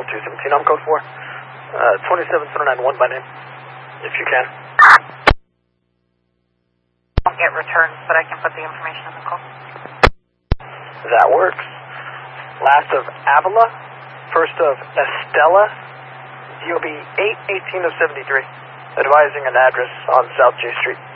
217, I'm code 4. 27791 by name, if you can. Won't get returned, but I can put the information in the call. That works. Last of Avila, first of Estella, DOB 818 of 73, advising an address on South J Street.